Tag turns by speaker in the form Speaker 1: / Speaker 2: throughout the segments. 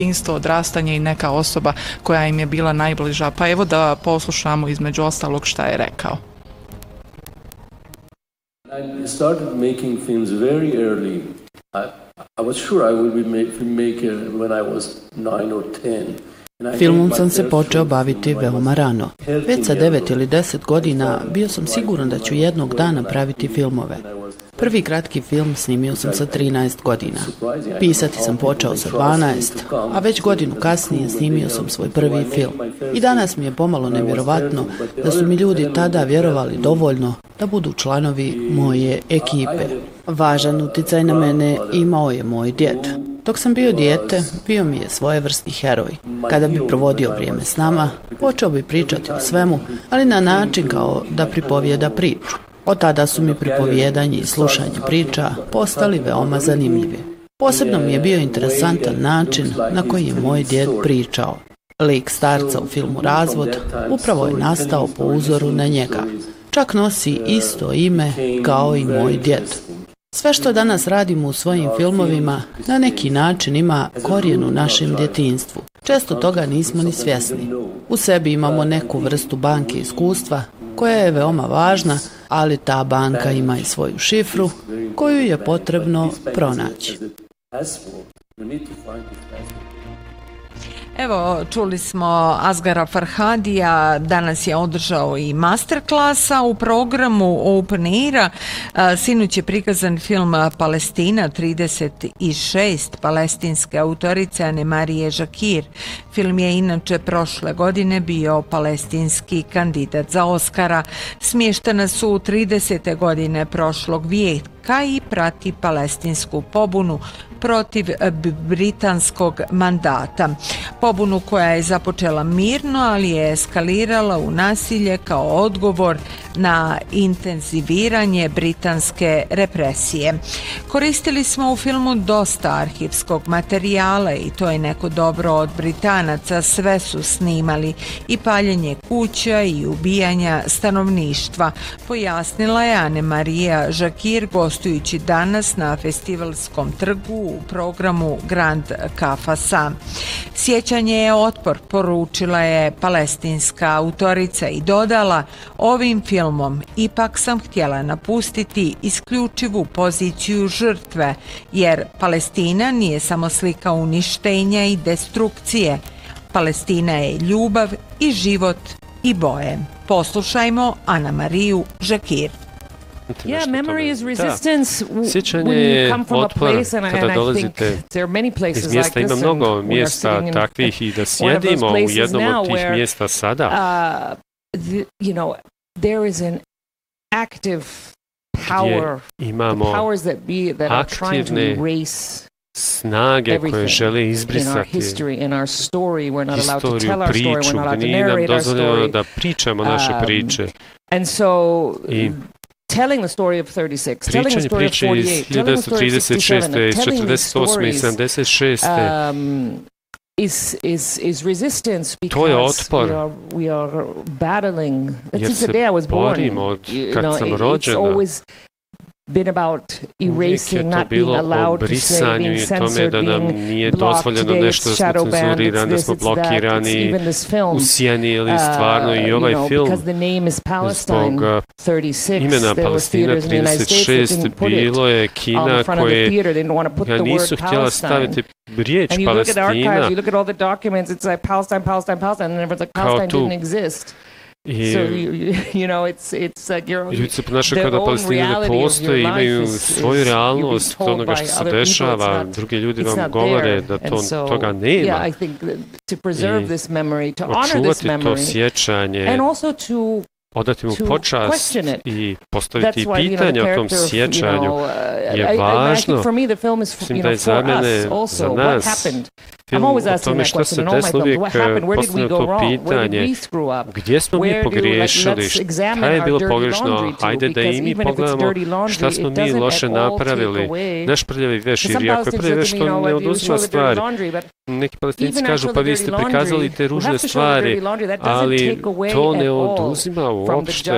Speaker 1: djetinjstvo, odrastanje i neka osoba koja im je bila najbliža. Pa evo da poslušamo između ostalog šta je rekao.
Speaker 2: I started making films very early. I was sure I would be filmmaker when I was 9 or 10.
Speaker 3: Filmom sam se počeo baviti veoma rano. Već sa 9 ili 10 godina bio sam siguran da ću jednog dana praviti filmove. Prvi kratki film snimio sam sa 13 godina. Pisati sam počeo sa 12, a već godinu kasnije snimio sam svoj prvi film. I danas mi je pomalo nevjerovatno da su mi ljudi tada vjerovali dovoljno da budu članovi moje ekipe. Važan uticaj na mene imao je moj djed. Dok sam bio dijete, bio mi je svojevrsni heroj. Kada bi provodio vrijeme s nama, počeo bi pričati o svemu, ali na način kao da pripovijeda priču. Od tada su mi pripovijedanje i slušanje priča postali veoma zanimljivi. Posebno mi je bio interesantan način na koji je moj djed pričao. Lik starca u filmu Razvod upravo je nastao po uzoru na njega. Čak nosi isto ime kao i moj djed. Sve što danas radimo u svojim filmovima na neki način ima korijen u našem djetinjstvu. Često toga nismo ni svjesni. U sebi imamo neku vrstu banke iskustva koja je veoma važna, ali ta banka ima i svoju šifru koju je potrebno pronaći.
Speaker 4: Evo, čuli smo Asghara Farhadija, danas je održao i masterklasa u programu Open Aira. Sinoć je prikazan film Palestina 36 palestinske autorice Anemarije Žakir. Film je inače prošle godine bio palestinski kandidat za Oscara. Smještena su u 30. godine prošlog vijeka i prati palestinsku pobunu protiv britanskog mandata. Pobunu koja je započela mirno, ali je eskalirala u nasilje kao odgovor na intenziviranje britanske represije. Koristili smo u filmu dosta arhivskog materijala i to je neko dobro od Britanaca. Sve su snimali i paljenje kuća i ubijanja stanovništva, pojasnila je Anemarija Žakir gostujući danas na festivalskom trgu u programu Grand Kafasa. Sjećanje je otpor, poručila je palestinska autorica i dodala: ovim filmom ipak sam htjela napustiti isključivu poziciju žrtve, jer Palestina nije samo slika uništenja i destrukcije. Palestina je ljubav i život i boje. Poslušajmo Anemariju Žakir.
Speaker 5: Yeah, memory is resistance
Speaker 6: Sjećanje je otpor kada dolazite iz mjesta. Ima mnogo mjesta takvih i da sjedimo u jednom od tih mjesta sada.
Speaker 5: You know, there is an active power,
Speaker 6: imamo aktivne snage koje žele izbrisati istoriju, priču, gdje nije nam dozvoljeno da pričamo naše priče. I
Speaker 5: telling the story of 36, telling the story of 48,
Speaker 6: telling the story of 67,
Speaker 5: iz
Speaker 6: 48 i 76
Speaker 5: is resistance
Speaker 6: to je
Speaker 5: because
Speaker 6: otpor,
Speaker 5: we are battling.
Speaker 6: jer se borimo od kad sam rođena.
Speaker 5: It's always been about erasing, not being allowed to say, being censored, being blocked. Today it's shadow banned, it's this, it's that, it's even this film.
Speaker 6: Usijani stvarno i ovaj film,
Speaker 5: because the name is Palestine 36,
Speaker 6: imena
Speaker 5: there was theaters in the United States that didn't put it on front of the theater, they didn't want to put the word Palestine.
Speaker 6: Riječ
Speaker 5: and you look at the
Speaker 6: Palestina,
Speaker 5: archives, you look at all the documents, it's like Palestine, Palestine, Palestine, and everyone's like Palestine didn't exist.
Speaker 6: I
Speaker 5: so you know, it's like
Speaker 6: ljudi se ponašaju kao da Palestina ne postoji, imaju svoju realnost onoga što se dešava, drugi ljudi vam govore da toga nema. I očuvati to sjećanje, odati mu počast i postaviti pitanje o tom sjećanju je važno. Mislim da je za mene, za nas, film o tome što se desilo uvijek postavljeno to pitanje gdje smo mi pogriješili, šta je bilo pogrešno, hajde da i mi pogledamo šta smo mi loše napravili, naš prljavi veš, jer jako je prljavi veš to ne oduzima stvari. Neki Palestinci kažu pa vi ste prikazali te ružne stvari, ali to ne oduzima uopšte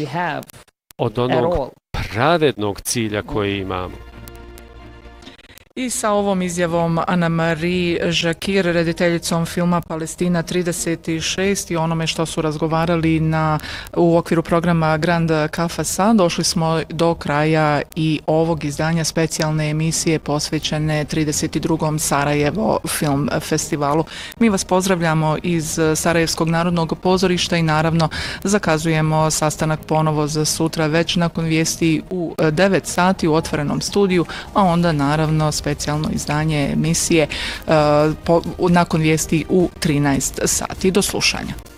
Speaker 6: od onog pravednog cilja koji imamo.
Speaker 1: I sa ovom izjavom Ana-Marie Jacquir, rediteljicom filma Palestina 36 i onome što su razgovarali u okviru programa Grand Cafasa, došli smo do kraja i ovog izdanja specijalne emisije posvećene 32. Sarajevo film festivalu. Mi vas pozdravljamo iz Sarajevskog narodnog pozorišta i naravno zakazujemo sastanak ponovo za sutra već nakon vijesti u 9 sati u otvorenom studiju, a onda naravno specijalno izdanje emisije nakon vijesti u 13 sati. Do slušanja.